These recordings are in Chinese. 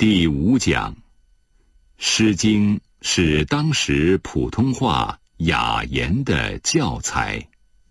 第5讲，《诗经》是当时普通话雅言的教材。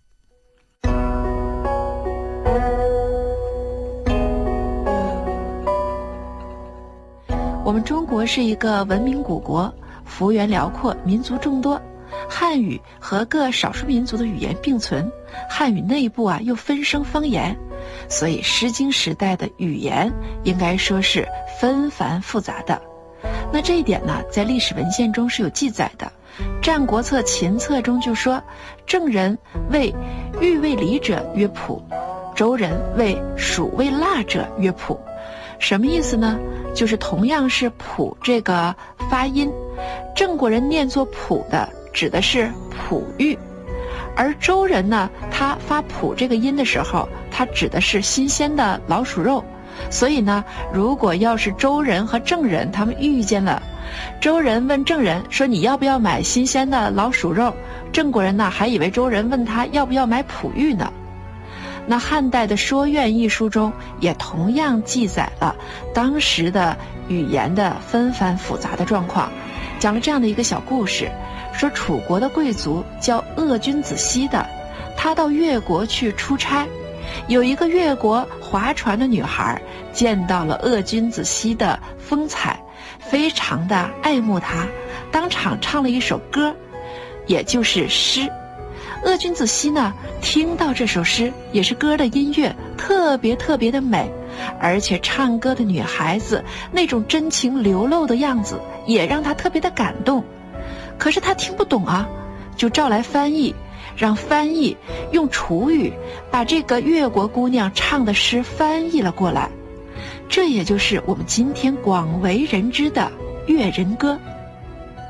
我们中国是一个文明古国，幅员辽阔，民族众多，汉语和各少数民族的语言并存，汉语内部又分生方言，所以《诗经》时代的语言应该说是纷繁复杂的。那这一点呢，在历史文献中是有记载的，《战国策·秦策》中就说：“郑人谓豫未礼者曰朴，周人谓蜀未腊者曰朴。”什么意思呢？就是同样是朴这个发音，郑国人念作朴的指的是璞玉，而周人呢，他发朴这个音的时候，他指的是新鲜的老鼠肉。所以呢，如果要是周人和郑人他们遇见了，周人问郑人说你要不要买新鲜的老鼠肉，郑国人呢还以为周人问他要不要买璞玉呢。那汉代的《说苑》一书中也同样记载了当时的语言的纷繁复杂的状况，讲了这样的一个小故事，说楚国的贵族叫鄂君子西的，他到越国去出差，有一个越国划船的女孩见到了鄂君子西的风采，非常的爱慕他，当场唱了一首歌，也就是诗。鄂君子西呢，听到这首诗，也是歌的音乐特别的美，而且唱歌的女孩子那种真情流露的样子也让他特别的感动。可是他听不懂就召来翻译，让翻译用楚语把这个越国姑娘唱的诗翻译了过来，这也就是我们今天广为人知的越人歌。